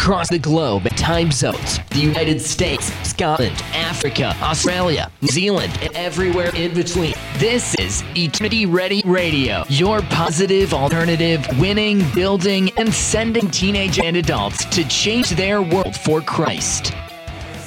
across the globe in time zones, the United States, Scotland, Africa, Australia, New Zealand, and everywhere in between. This is Eternity Ready Radio, your positive alternative, winning, building, and sending teenage and adults to change their world for Christ.